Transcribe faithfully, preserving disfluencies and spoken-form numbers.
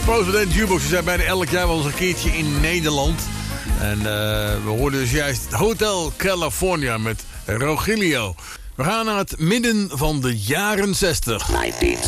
President Jukebox. We zijn bijna elk jaar wel eens een keertje in Nederland. En uh, we hoorden dus juist Hotel California met Rogelio. We gaan naar het midden van de jaren zestig. negentien